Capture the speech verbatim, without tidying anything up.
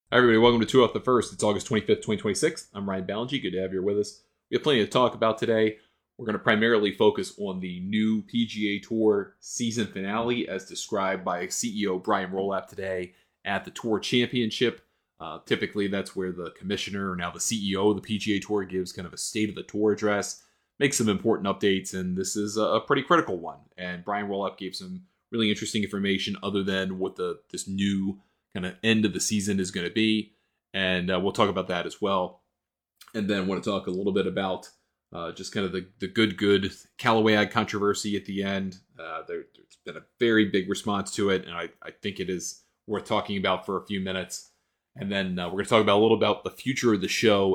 Hi, everybody. Welcome to Two Off the First. It's August twenty-fifth, twenty twenty-six. I'm Ryan Ballingy. Good to have you with us. We have plenty to talk about today. We're going to primarily focus on the new P G A Tour season finale as described by C E O Brian Rolapp today at the Tour Championship. Uh, typically, that's where the commissioner, or now the C E O of the P G A Tour, gives kind of a state of the tour address, makes some important updates, and this is a pretty critical one. And Brian Rolapp gave some really interesting information other than what the this new kind of end of the season is going to be, and uh, we'll talk about that as well. And then want to talk a little bit about uh, just kind of the, the good, good Callaway Ag controversy at the end. Uh, there, there's been a very big response to it, and I, I think it is worth talking about for a few minutes. And then uh, we're going to talk about a little about the future of the show